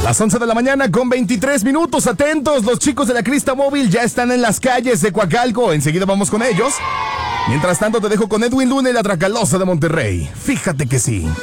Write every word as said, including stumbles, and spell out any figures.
Las once de la mañana con veintitrés minutos. Atentos, los chicos de la Crista Móvil ya están en las calles de Coacalco. Enseguida vamos con ellos. Mientras tanto, te dejo con Edwin Luna y la Tracalosa de Monterrey. Fíjate que sí.